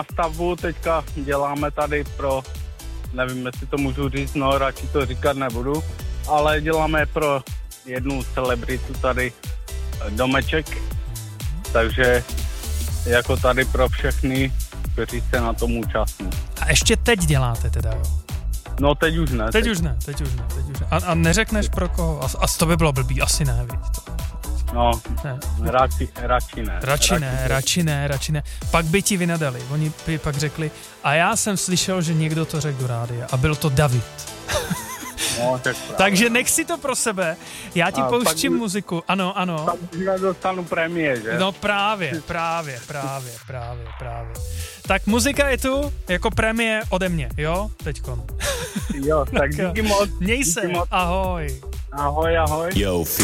stavbu teďka děláme tady pro, nevím, jestli to můžu říct, no radši to říkat nebudu, ale děláme pro jednu celebritu tady domeček, takže jako tady pro všechny, kteří se na tom účastní. A ještě teď děláte teda, jo? No teď už ne. Teď už ne. A neřekneš pro koho? A to by bylo blbý, asi ne, víš. No, ne. Radši ne. Pak by ti vynadali. Oni by pak řekli, a já jsem slyšel, že někdo to řekl do rádia. A byl to David. No, tak takže nech si to pro sebe. Já ti pouštím muziku. Ano. Pak dostanu prémie, že? No právě. Tak muzika je tu jako prémie ode mě, jo? Teďkon. Jo, tak díky moc. Měj se, ahoj. Ahoj. Yo,